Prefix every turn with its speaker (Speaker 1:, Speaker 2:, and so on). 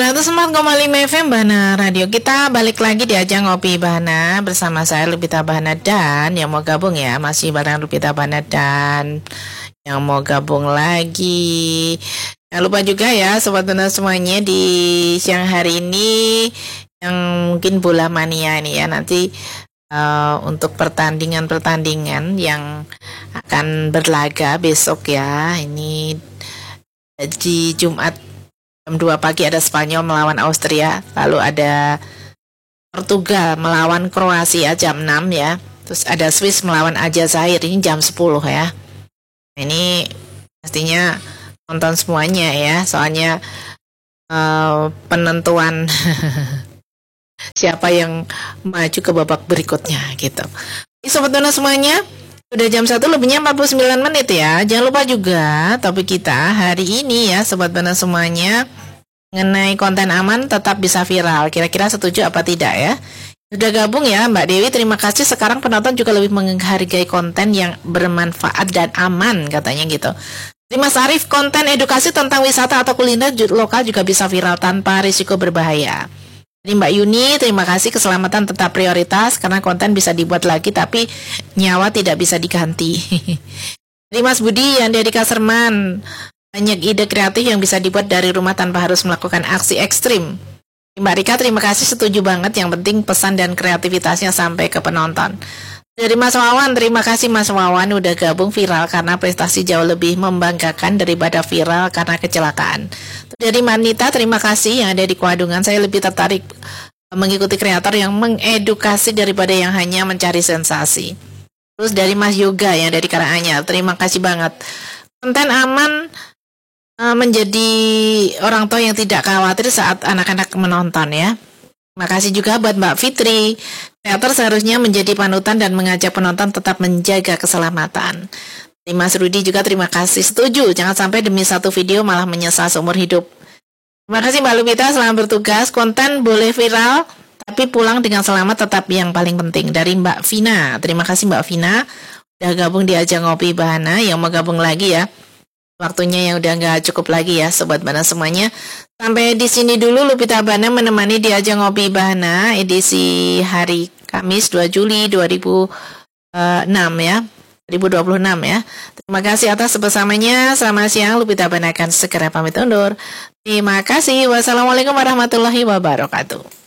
Speaker 1: 104,5 FM Bahana Radio. Kita balik lagi di ajang Ngopi Bahana bersama saya Lupita Bahana, dan yang mau gabung ya masih bareng Lupita Bahana, dan yang mau gabung lagi jangan lupa juga ya Sobat Bahana semuanya, di siang hari ini yang mungkin bola mania ini ya, nanti untuk pertandingan yang akan berlaga besok ya, ini di Jumat jam 2 pagi ada Spanyol melawan Austria, lalu ada Portugal melawan Kroasia jam 6 ya, terus ada Swiss melawan Aljazair ini jam 10 ya. Ini pastinya nonton semuanya ya, soalnya penentuan siapa yang maju ke babak berikutnya gitu. Sobat Dona semuanya, udah jam 1 lebihnya 49 menit ya. Jangan lupa juga topik kita hari ini ya Sobat Dona semuanya, mengenai konten aman tetap bisa viral. Kira-kira setuju apa tidak ya? Sudah gabung ya Mbak Dewi, terima kasih. Sekarang penonton juga lebih menghargai konten yang bermanfaat dan aman katanya gitu. Mas Arif, konten edukasi tentang wisata atau kuliner lokal juga bisa viral tanpa risiko berbahaya. Jadi Mbak Yuni, terima kasih. Keselamatan tetap prioritas karena konten bisa dibuat lagi tapi nyawa tidak bisa diganti. Jadi Mas Budi yang dari Kaserman, banyak ide kreatif yang bisa dibuat dari rumah tanpa harus melakukan aksi ekstrim. Mbak Rika, terima kasih, setuju banget. Yang penting pesan dan kreativitasnya sampai ke penonton. Dari Mas Wawan, terima kasih Mas Wawan udah gabung. Viral karena prestasi jauh lebih membanggakan daripada viral karena kecelakaan. Dari Manita, terima kasih yang ada di Kuadungan. Saya lebih tertarik mengikuti kreator yang mengedukasi daripada yang hanya mencari sensasi. Terus dari Mas Yoga yang dari Karanganyar, terima kasih banget. Konten aman menjadi orang tua yang tidak khawatir saat anak-anak menonton ya. Terima kasih juga buat Mbak Fitri. Kreator seharusnya menjadi panutan dan mengajak penonton tetap menjaga keselamatan. Mas Rudi juga terima kasih, setuju. Jangan sampai demi satu video malah menyesal seumur hidup. Terima kasih Mbak Lumita, selamat bertugas. Konten boleh viral tapi pulang dengan selamat tetap yang paling penting. Dari Mbak Vina, terima kasih Mbak Vina udah gabung di ajang Ngopi Bahana. Yang mau gabung lagi ya, waktunya yang udah nggak cukup lagi ya Sobat Bahana semuanya. Sampai di sini dulu Lupita Bahana menemani di ajang Ngopi Bahana edisi hari Kamis 2 Juli 2006 ya, 2026 ya. Terima kasih atas kebersamanya. Selamat siang, Lupita Bahana akan segera pamit undur. Terima kasih. Wassalamualaikum warahmatullahi wabarakatuh.